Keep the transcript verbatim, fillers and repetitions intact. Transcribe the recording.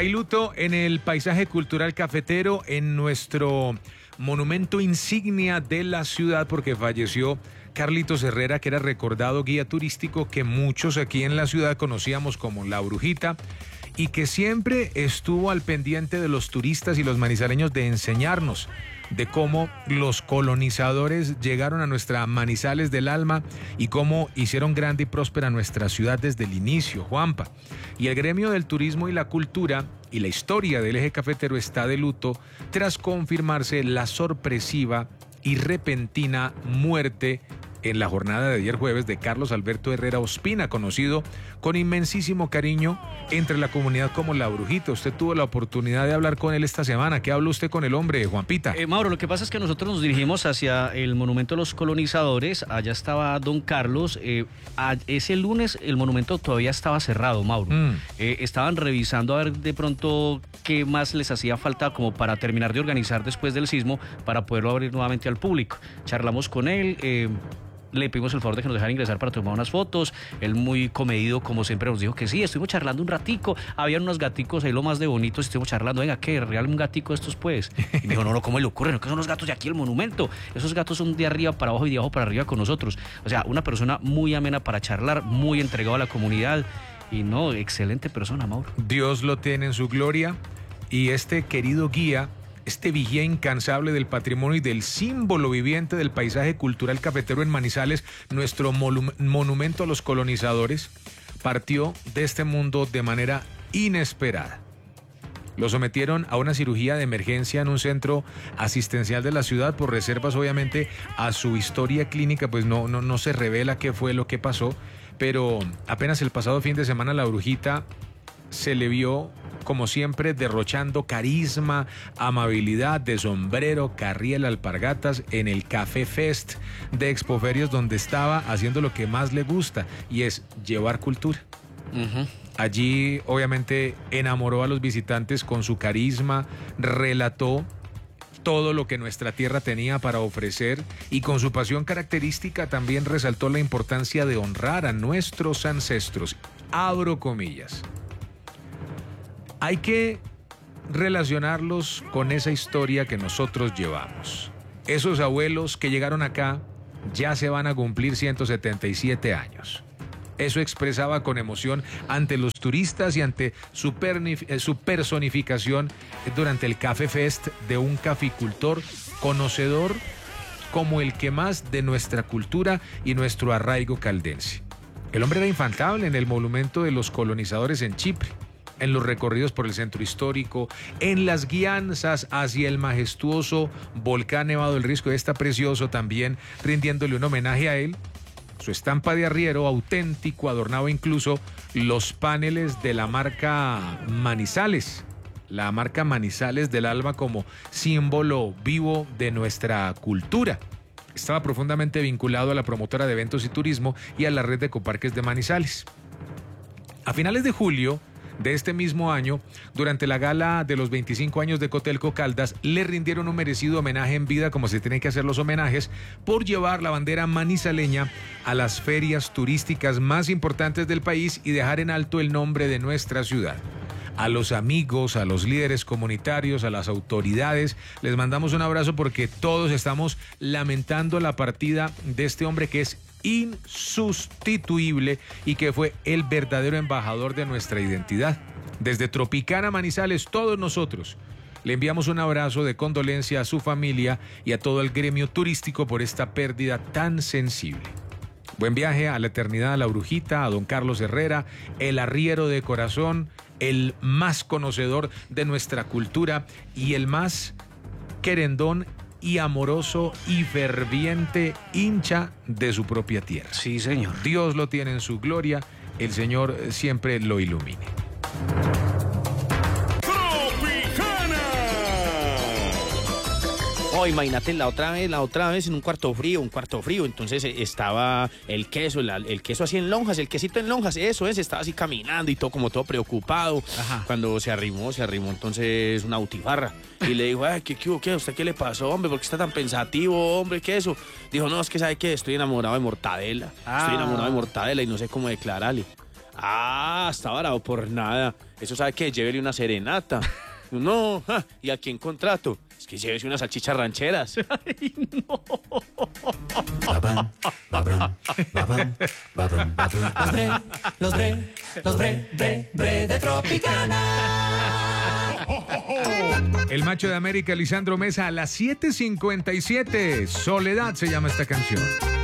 Hay luto en el paisaje cultural cafetero, en nuestro monumento insignia de la ciudad, porque falleció Carlitos Herrera, que era recordado guía turístico que muchos aquí en la ciudad conocíamos como La Brujita, y que siempre estuvo al pendiente de los turistas y los manizaleños de enseñarnos de cómo los colonizadores llegaron a nuestra Manizales del alma y cómo hicieron grande y próspera nuestra ciudad desde el inicio, Juanpa. Y el gremio del turismo y la cultura y la historia del eje cafetero está de luto tras confirmarse la sorpresiva y repentina muerte en la jornada de ayer jueves de Carlos Alberto Herrera Ospina, conocido con inmensísimo cariño entre la comunidad como La Brujita. Usted tuvo la oportunidad de hablar con él esta semana. ¿Qué habló usted con el hombre, Juanpita? Eh, Mauro, lo que pasa es que nosotros nos dirigimos hacia el monumento a los colonizadores. Allá estaba don Carlos. Eh, a, ese lunes el monumento todavía estaba cerrado, Mauro. Mm. Eh, estaban revisando a ver de pronto qué más les hacía falta como para terminar de organizar después del sismo para poderlo abrir nuevamente al público. Charlamos con él. Eh, Le pedimos el favor de que nos dejara ingresar para tomar unas fotos. Él muy comedido, como siempre, nos dijo que sí, estuvimos charlando un ratico. Habían unos gaticos ahí lo más de bonitos, estuvimos charlando. Venga, ¿qué? Regálame un gatico de estos, pues. Y me dijo, no, no, ¿cómo le ocurre? No, que son los gatos de aquí, el monumento. Esos gatos son de arriba para abajo y de abajo para arriba con nosotros. O sea, una persona muy amena para charlar, muy entregado a la comunidad. Y no, excelente persona, Mauro. Dios lo tiene en su gloria. Y este querido guía, este vigía incansable del patrimonio y del símbolo viviente del paisaje cultural cafetero en Manizales, nuestro monumento a los colonizadores, partió de este mundo de manera inesperada. Lo sometieron a una cirugía de emergencia en un centro asistencial de la ciudad por reservas, obviamente, a su historia clínica, pues no, no, no se revela qué fue lo que pasó, pero apenas el pasado fin de semana La Brujita se le vio, como siempre, derrochando carisma, amabilidad, de sombrero, carriel, alpargatas en el Café Fest de Expoferios, donde estaba haciendo lo que más le gusta, y es llevar cultura. Uh-huh. Allí, obviamente, enamoró a los visitantes con su carisma, relató todo lo que nuestra tierra tenía para ofrecer y con su pasión característica también resaltó la importancia de honrar a nuestros ancestros. Abro comillas. Hay que relacionarlos con esa historia que nosotros llevamos. Esos abuelos que llegaron acá ya se van a cumplir ciento setenta y siete años. Eso expresaba con emoción ante los turistas y ante su, su personificación durante el Café Fest de un caficultor conocedor como el que más de nuestra cultura y nuestro arraigo caldense. El hombre era infaltable en el monumento de los colonizadores en Chipre, en los recorridos por el centro histórico, en las guianzas hacia el majestuoso volcán Nevado del Risco. Está precioso también, rindiéndole un homenaje a él. Su estampa de arriero auténtico adornaba incluso los paneles de la marca Manizales, la marca Manizales del alma como símbolo vivo de nuestra cultura. Estaba profundamente vinculado a la promotora de eventos y turismo y a la red de ecoparques de Manizales. A finales de julio de este mismo año, durante la gala de los veinticinco años de Cotelco Caldas, le rindieron un merecido homenaje en vida, como se tienen que hacer los homenajes, por llevar la bandera manizaleña a las ferias turísticas más importantes del país y dejar en alto el nombre de nuestra ciudad. A los amigos, a los líderes comunitarios, a las autoridades, les mandamos un abrazo porque todos estamos lamentando la partida de este hombre que es insustituible y que fue el verdadero embajador de nuestra identidad. Desde Tropicana Manizales, todos nosotros le enviamos un abrazo de condolencia a su familia y a todo el gremio turístico por esta pérdida tan sensible. Buen viaje a la eternidad a La Brujita, a don Carlos Herrera, el arriero de corazón, el más conocedor de nuestra cultura y el más querendón y amoroso y ferviente hincha de su propia tierra. Sí, señor. Dios lo tiene en su gloria, el Señor siempre lo ilumine. Oh, imagínate la otra vez, la otra vez en un cuarto frío, un cuarto frío, entonces estaba el queso, el, el queso así en lonjas, el quesito en lonjas, eso es, estaba así caminando y todo como todo preocupado. Ajá. Cuando se arrimó, se arrimó entonces una butifarra y le dijo, ay, ¿qué, qué, qué, ¿usted qué le pasó, hombre? ¿Por qué está tan pensativo, hombre? ¿Qué eso? Dijo, no, es que sabe que estoy enamorado de Mortadela, ah. estoy enamorado de Mortadela y no sé cómo declararle. Ah, está bravo por nada. Eso sabe que llévele una serenata. No, ja, ¿y a quién contrato? Es que llévese unas salchichas rancheras. Ay, no. Los bre, los bre, bre, bre de Tropicana. El macho de América, Lisandro Mesa, a las siete cincuenta y siete. Soledad se llama esta canción.